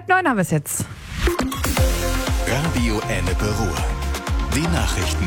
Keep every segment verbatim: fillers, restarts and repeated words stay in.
Halb neun haben wir es jetzt. Radio Ennepe Ruhr. Die Nachrichten.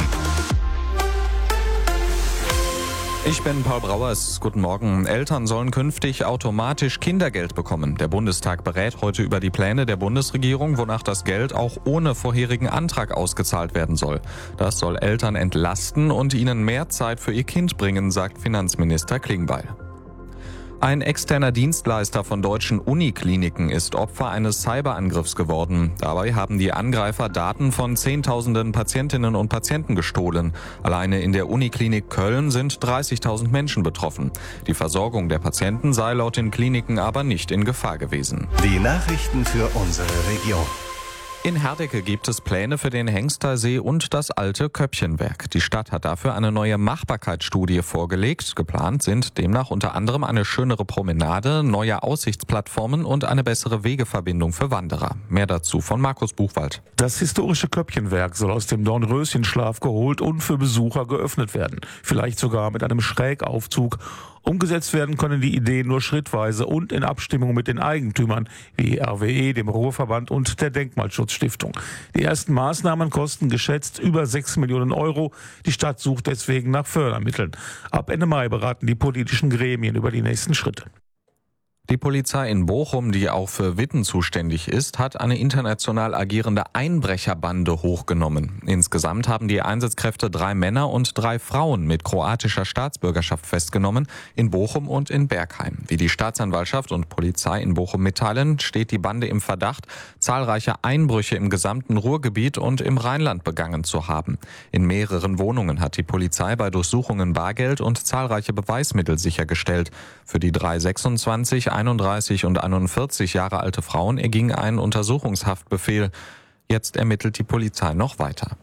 Ich bin Paul Brauers. Guten Morgen. Eltern sollen künftig automatisch Kindergeld bekommen. Der Bundestag berät heute über die Pläne der Bundesregierung, wonach das Geld auch ohne vorherigen Antrag ausgezahlt werden soll. Das soll Eltern entlasten und ihnen mehr Zeit für ihr Kind bringen, sagt Finanzminister Klingbeil. Ein externer Dienstleister von deutschen Unikliniken ist Opfer eines Cyberangriffs geworden. Dabei haben die Angreifer Daten von Zehntausenden Patientinnen und Patienten gestohlen. Alleine in der Uniklinik Köln sind dreißigtausend Menschen betroffen. Die Versorgung der Patienten sei laut den Kliniken aber nicht in Gefahr gewesen. Die Nachrichten für unsere Region. In Herdecke gibt es Pläne für den Hengstersee und das alte Köppchenwerk. Die Stadt hat dafür eine neue Machbarkeitsstudie vorgelegt. Geplant sind demnach unter anderem eine schönere Promenade, neue Aussichtsplattformen und eine bessere Wegeverbindung für Wanderer. Mehr dazu von Markus Buchwald. Das historische Köppchenwerk soll aus dem Dornröschenschlaf geholt und für Besucher geöffnet werden. Vielleicht sogar mit einem Schrägaufzug. Umgesetzt werden können die Ideen nur schrittweise und in Abstimmung mit den Eigentümern wie R W E, dem Ruhrverband und der Denkmalschutzstiftung. Die ersten Maßnahmen kosten geschätzt über sechs Millionen Euro. Die Stadt sucht deswegen nach Fördermitteln. Ab Ende Mai beraten die politischen Gremien über die nächsten Schritte. Die Polizei in Bochum, die auch für Witten zuständig ist, hat eine international agierende Einbrecherbande hochgenommen. Insgesamt haben die Einsatzkräfte drei Männer und drei Frauen mit kroatischer Staatsbürgerschaft festgenommen, in Bochum und in Bergheim. Wie die Staatsanwaltschaft und Polizei in Bochum mitteilen, steht die Bande im Verdacht, zahlreiche Einbrüche im gesamten Ruhrgebiet und im Rheinland begangen zu haben. In mehreren Wohnungen hat die Polizei bei Durchsuchungen Bargeld und zahlreiche Beweismittel sichergestellt. Für die drei sechsundzwanzig, einunddreißig und einundvierzig Jahre alte Frauen erging ein Untersuchungshaftbefehl. Jetzt ermittelt die Polizei noch weiter.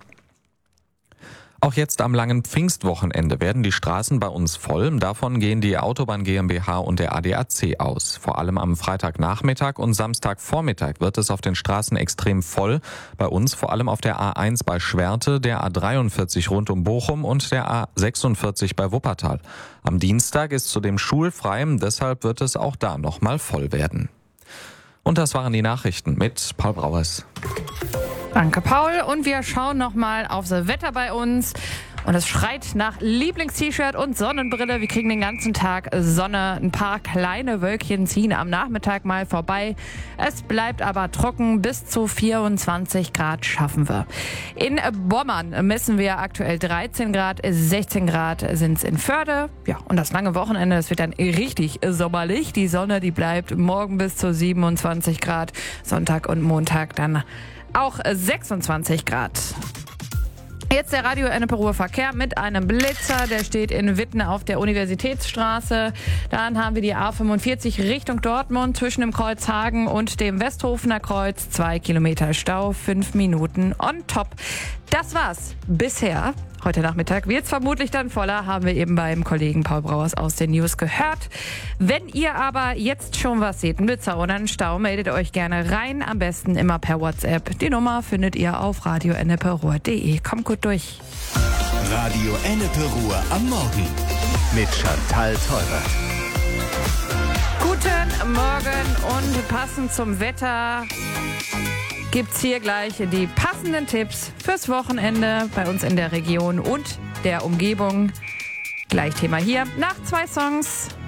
Auch jetzt am langen Pfingstwochenende werden die Straßen bei uns voll. Davon gehen die Autobahn GmbH und der A D A C aus. Vor allem am Freitagnachmittag und Samstagvormittag wird es auf den Straßen extrem voll. Bei uns vor allem auf der A eins bei Schwerte, der A dreiundvierzig rund um Bochum und der A sechsundvierzig bei Wuppertal. Am Dienstag ist zudem schulfrei, deshalb wird es auch da nochmal voll werden. Und das waren die Nachrichten mit Paul Brauers. Danke, Paul. Und wir schauen nochmal aufs Wetter bei uns. Und es schreit nach Lieblings-T-Shirt und Sonnenbrille. Wir kriegen den ganzen Tag Sonne. Ein paar kleine Wölkchen ziehen am Nachmittag mal vorbei. Es bleibt aber trocken. Bis zu vierundzwanzig Grad schaffen wir. In Bommern messen wir aktuell dreizehn Grad. sechzehn Grad sind es in Förde. Ja, und das lange Wochenende, das wird dann richtig sommerlich. Die Sonne, die bleibt morgen bis zu siebenundzwanzig Grad. Sonntag und Montag dann auch sechsundzwanzig Grad. Jetzt der Radio Ennepe Ruhr Verkehr mit einem Blitzer. Der steht in Witten auf der Universitätsstraße. Dann haben wir die A fünfundvierzig Richtung Dortmund zwischen dem Kreuz Hagen und dem Westhofener Kreuz. Zwei Kilometer Stau, fünf Minuten on top. Das war's bisher. Heute Nachmittag wird's vermutlich dann voller, haben wir eben beim Kollegen Paul Brauers aus den News gehört. Wenn ihr aber jetzt schon was seht, ein Blitzer oder einen Stau, meldet euch gerne rein. Am besten immer per WhatsApp. Die Nummer findet ihr auf radio ennepe ruhr punkt de. Kommt gut durch. Radio Ennepe Ruhr am Morgen mit Chantal Teubert. Guten Morgen und passend zum Wetter gibt's hier gleich die passenden Tipps fürs Wochenende bei uns in der Region und der Umgebung. Gleich Thema hier nach zwei Songs.